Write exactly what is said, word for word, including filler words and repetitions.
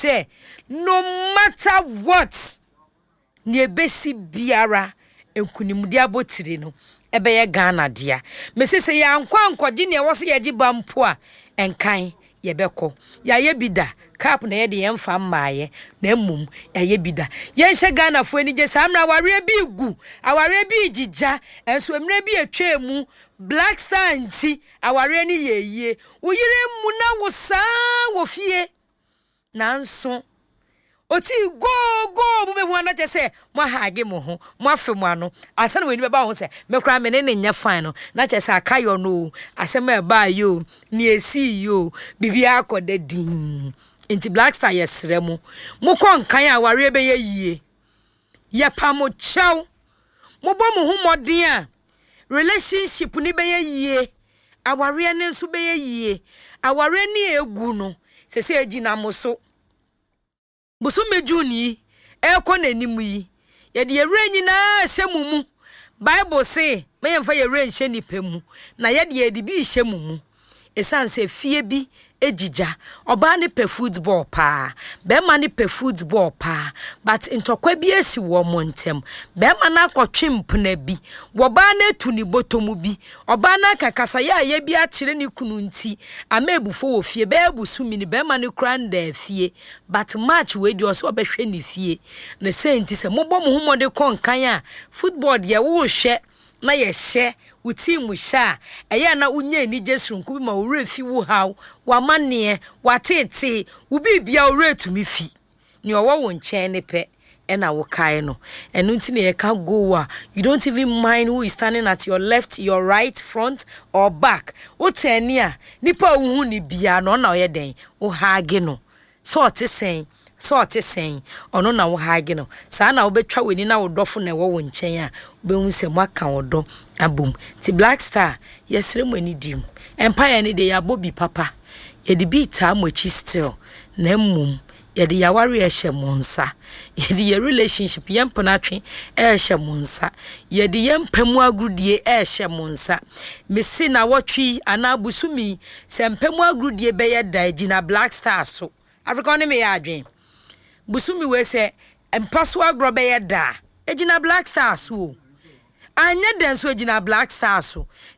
say no matter what ne besi biara enkunimudi abotire no ebeye Ghana dia me se se ya nkwa nkodi ne wo se ye giba mpo a enkan ye beko ya ye bida cap na ye de yemfa maaye na mmum ya ye bida ye hye Ghana fo ani je samra aware bi gu aware bi jija enso emre bi etwemu Black Star nti aware ni yeye uyire mu na wo saa wo fie nanso oti go go mu be hu na te se mo haage mo ho mo afemu ano asana weni be ba ho se me kra me ne ne nya fine no na che se akayo no asema e ba yo ni esi yo bibia akoda din nti Black Star yesre mu mo kon kan aware be ye yie ye pa mo chaw mo bo mo hu modin a relationship ni be ye yie aware ne nso be ye yie aware ni egu no se se agina mo so Busume Juni e ko nanim yi ye de yere nyina hyemumu Bible say me yemfa yere nhye nipemu na ye de ye de bi hyemumu esanse fie bi ejija oba ne pe football pa be ma ne pe football pa but intokwa bi esi wo montem be ma na akotwemp na bi wo ba na tu ni botomu bi oba na kakasa ya ye bi a kire ni kunu nti ama ebufo wo fie be ebusu mi ni be ma ne kranda fie but match we di oso obehwe ni fie na senti se mo bom humode konkan a football ye wo hwe na ye hye wo team sha eye na unye ni jesunku bi ma wo refi wo haw wa mane wa tete wo bibia wo retumi fi ni owo wo nchen ne pe e na wo kai no enu nti na ye ka go a you don't even mind who is standing at your left, your right, front or back wo tani a nipa wo hu ni bia no na ye den wo haage no so te sen so te sen ono na wo haage no sa na wo betwa weni na wo dofo na wo wo nchen a be hu se mo aka wo do abom ti Black Star yesre mo ani dim empire ni de ya bobi papa ye de bi ta mochi still na mmum ye de ya ware ehye monsa ye de ye relationship ye mponatwe ehye monsa ye de ye mpamu agudie ehye monsa mesi na wotwi ana busumi se mpamu agudie be ye da gina Black Star so Africa ne me ya adwen busumi we se empaso agro be ye da egina Black Star so anya den so egina Black Star so